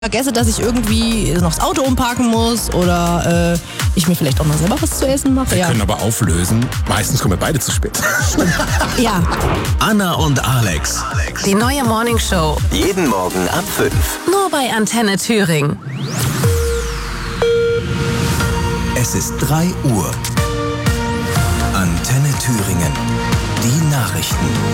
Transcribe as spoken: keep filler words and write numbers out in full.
vergesse, dass ich irgendwie noch das Auto umparken muss oder äh, ich mir vielleicht auch mal selber was zu essen mache. Wir Ja. können aber auflösen. Meistens kommen wir beide zu spät. Ja. Anna und Alex. Die neue Morningshow. Jeden Morgen ab fünf. Nur bei Antenne Thüringen. Es ist drei Uhr. Antenne Thüringen. Die Nachrichten.